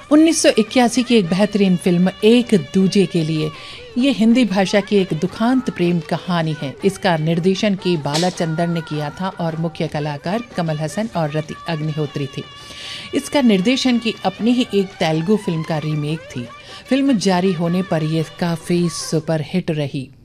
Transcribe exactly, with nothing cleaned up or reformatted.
उन्नीस सौ इक्यासी की एक बेहतरीन फिल्म एक दूजे के लिए। ये हिंदी भाषा की एक दुखांत प्रेम कहानी है। इसका निर्देशन की बालाचंदर ने किया था और मुख्य कलाकार कमल हसन और रति अग्निहोत्री थे। इसका निर्देशन की अपनी ही एक तेलुगु फिल्म का रीमेक थी। फिल्म जारी होने पर यह काफ़ी सुपरहिट रही।